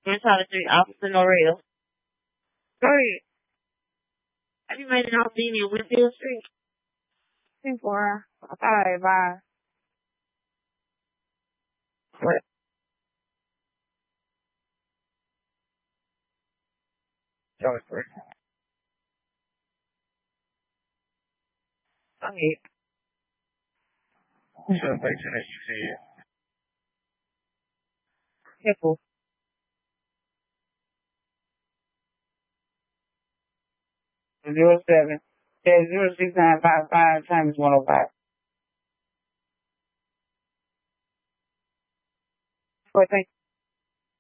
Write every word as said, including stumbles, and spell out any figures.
One Tyler Street, Officer Norrell. Go ahead. Have you made it off Dini and Winfield Street? ten four. I thought I advised. What? George First. Go ahead. Who's the person that you said? Pickle. Zero seven. Yeah, zero six nine five five times one oh five. Fourteen.